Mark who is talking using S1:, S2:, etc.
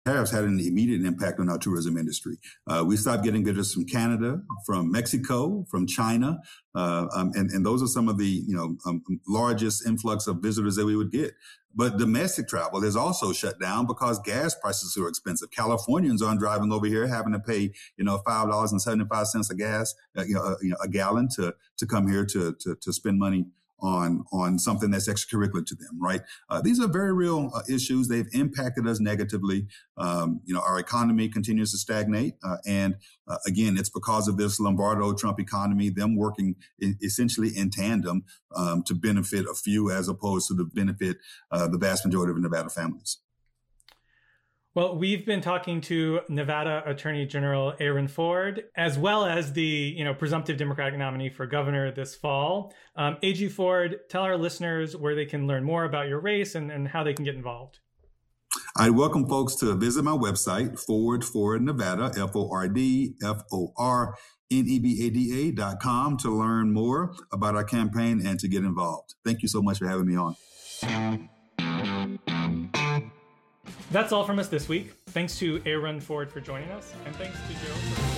S1: tariffs had an immediate impact on our tourism industry. We stopped getting visitors from Canada, from Mexico, from China, and those are some of the largest influx of visitors that we would get. But domestic travel is also shut down because gas prices are expensive. Californians aren't driving over here having to pay $5.75 a gas a gallon to come here to spend money on something that's extracurricular to them, right? These are very real issues. They've impacted us negatively. Our economy continues to stagnate. And again, it's because of this Lombardo-Trump economy, them working essentially in tandem to benefit a few as opposed to the benefit the vast majority of Nevada families.
S2: Well, we've been talking to Nevada Attorney General Aaron Ford, as well as the presumptive Democratic nominee for governor this fall. AG Ford, tell our listeners where they can learn more about your race and how they can get involved.
S1: I welcome folks to visit my website, Ford for Nevada, FORDFORNEVADA.com, to learn more about our campaign and to get involved. Thank you so much for having me on.
S2: That's all from us this week. Thanks to Aaron Ford for joining us, and thanks to Joe for